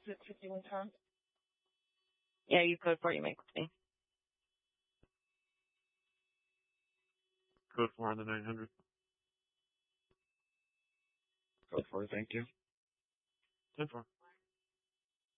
51 times. Yeah, you code for it. You make with me. Code 4 on the 900. Code 4, thank you. 10-4.